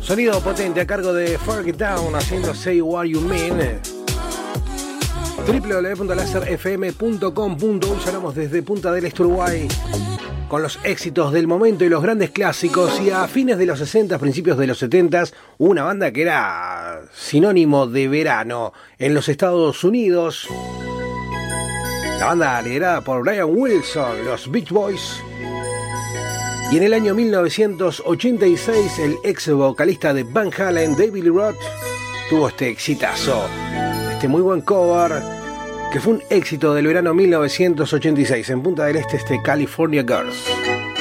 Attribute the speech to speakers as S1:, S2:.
S1: Sonido potente a cargo de Fergie Town haciendo Say What You Mean. www.laserfm.com.uy. Sonamos desde Punta del Este, Uruguay, con los éxitos del momento y los grandes clásicos. Y a fines de los 60, principios de los 70, una banda que era sinónimo de verano en los Estados Unidos. La banda liderada por Brian Wilson, los Beach Boys. Y en el año 1986, el ex vocalista de Van Halen, David Lee Roth, tuvo este exitazo, este muy buen cover, que fue un éxito del verano 1986 en Punta del Este, California Girls.